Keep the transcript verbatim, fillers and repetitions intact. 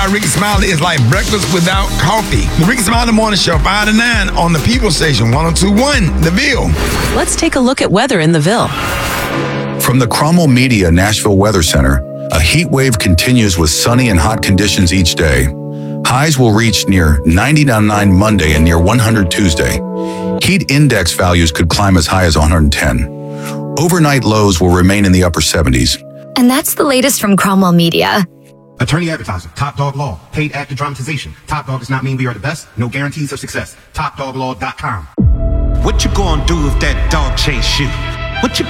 why Ricky Smiley is like breakfast without coffee. The Ricky Smiley Morning Show, five to nine on the People Station, one oh two point one, The Ville. Let's take a look at weather in the Ville. From the Cromwell Media Nashville Weather Center, a heat wave continues with sunny and hot conditions each day. Highs will reach near ninety-nine Monday and near one hundred Tuesday. Heat index values could climb as high as one hundred ten. Overnight lows will remain in the upper seventies. And that's the latest from Cromwell Media. Attorney advertising, Top Dog Law, paid actor dramatization. Top Dog does not mean we are the best, no guarantees of success. top dog law dot com. What you gonna do if that dog chase you? What you